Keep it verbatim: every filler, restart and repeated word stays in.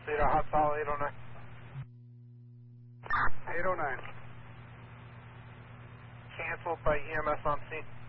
Zeta Hot Solid eight oh nine. eight oh nine. Canceled by E M S on scene.